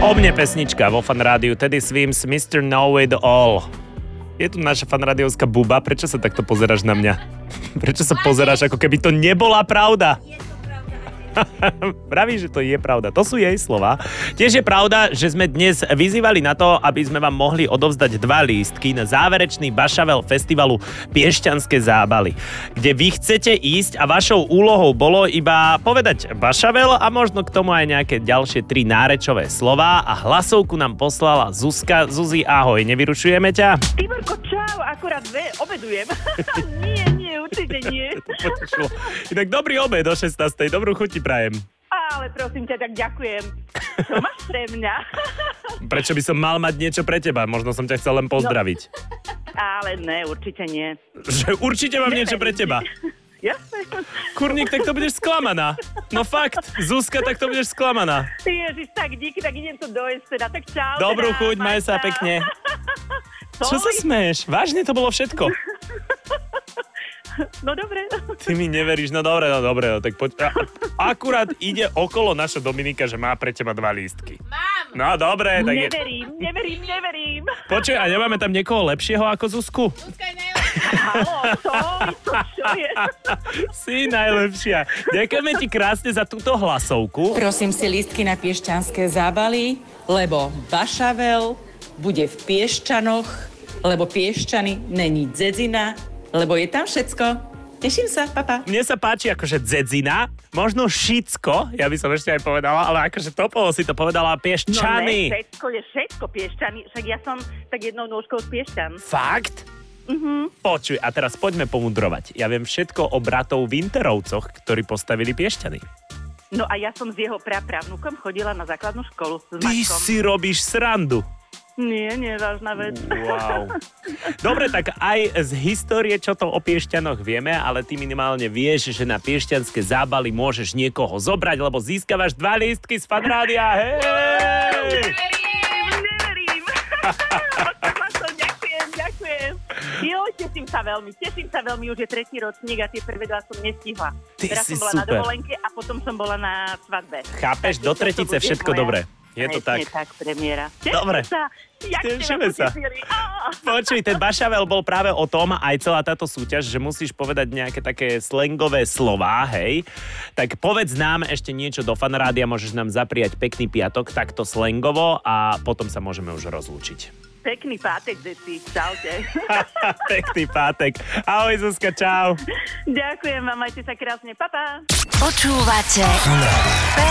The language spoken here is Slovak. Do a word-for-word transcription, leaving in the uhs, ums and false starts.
O mne pesnička vo Fan Rádiu, Teddy Swims, mister Know It All. Je tu naša fanrádiovská Buba, prečo sa takto pozeráš na mňa? Prečo sa pozeráš, ako keby to nebola pravda? Praví, že to je pravda. To sú jej slova. Tiež je pravda, že sme dnes vyzývali na to, aby sme vám mohli odovzdať dva lístky na záverečný Bašavel festivalu Piešťanské zábaly, kde vy chcete ísť a vašou úlohou bolo iba povedať Bašavel a možno k tomu aj nejaké ďalšie tri nárečové slová a hlasovku nám poslala Zuzka. Zuzi, ahoj, nevyrušujeme ťa? Tiborko, čau, akurát dve, obedujem. nie, nie, určite nie. Inak dobrý obed do šestnástej, dobrú chuť ti prajem. Ale prosím ťa, tak ďakujem. Čo máš pre mňa? Prečo by som mal mať niečo pre teba? Možno som ťa chcel len pozdraviť. No, ale ne, určite nie. Že určite mám niečo pre teba. Jasne. Kurník, tak to budeš sklamaná. No fakt, Zuzka, tak to budeš sklamaná. Ježiš, tak díky, tak idem to dojesť teda. Tak čau. Dobrú teda, chuť, maj sa pekne. Čo sa smeješ? Vážne to bolo všetko? No dobre. Ty mi neveríš, no dobre, no dobre, no tak poď. Akurát ide okolo naša Dominika, že má pre teba dva lístky. Mám. No dobre, tak je. Neverím, neverím, neverím. Počuj, a nemáme tam niekoho lepšieho ako Zuzku? Zuzka je najlepšia. Haló, to, to čo je? Si najlepšia. Ďakujeme ti krásne za túto hlasovku. Prosím si lístky na Piešťanské zábaly, lebo Bašavel bude v Piešťanoch, lebo Piešťany není dzedzina, lebo je tam všetko. Teším sa, papa. Mne sa páči akože dzedzina, možno šicko, ja by som ešte aj povedala, ale akože topovo si to povedala Piešťany. No ne, všetko je všetko Piešťany, však ja som tak jednou nôžkou z Piešťan. Fakt? Mhm. Počuj, a teraz poďme pomudrovať. Ja viem všetko o bratov Winterovcoch, ktorí postavili Piešťany. No a ja som s jeho prapravnúkom chodila na základnú školu s Ty Maťkom. si robíš srandu. Nie, nie, vážna vec. Wow. Dobre, tak aj z histórie, čo to o Piešťanoch vieme, ale ty minimálne vieš, že na Piešťanské zábaly môžeš niekoho zobrať, lebo získavaš dva lístky z Fan Rádia. Hej! Neverím, neverím. Ďakujem, ďakujem. Jo, teším sa veľmi, teším sa veľmi, už je tretí ročník a tie prvé dva som nestihla. Ty Teraz si som bola super. na dovolenke a potom som bola na svadbe. Chápeš, Takže do toto tretice bude všetko moja- dobré. Je to tak. Presne tak, premiéra. Teším Dobre. sa. Jak ste Tešíme ma sa. potešili. Á. Počuj, ten Bašavel bol práve o tom, aj celá táto súťaž, že musíš povedať nejaké také slangové slová, hej. Tak povedz nám ešte niečo do Fan Rádia, môžeš nám zapriať pekný piatok, takto slangovo a potom sa môžeme už rozlúčiť. Pekný pátek, deti. Čaute. Pekný pátek. Ahoj Zuzka, čau. Ďakujem vám, majte sa krásne. Pa, pa. Počúvate